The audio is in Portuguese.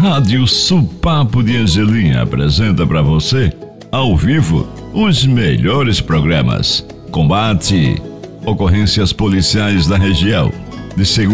Rádio Supapo de Angelim apresenta para você, ao vivo, os melhores programas. Combate, ocorrências policiais da região. De segunda